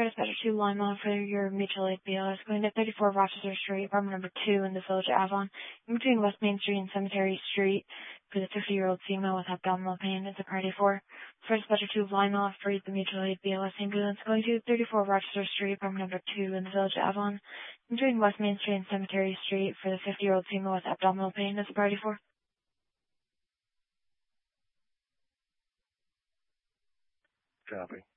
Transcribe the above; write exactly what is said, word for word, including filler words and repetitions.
for dispatcher two Lima for your mutual aid B L S going to thirty-four Rochester Street, apartment number two in the Village of Avon, in between West Main Street and Cemetery Street for the fifty-year-old female with abdominal pain. It's a priority four. For dispatcher two Lima for the mutual aid B L S ambulance going to thirty-four Rochester Street, apartment number two in the Village of Avon, in between West Main Street and Cemetery Street for the fifty-year-old female with abdominal pain. It's a priority four. Copy.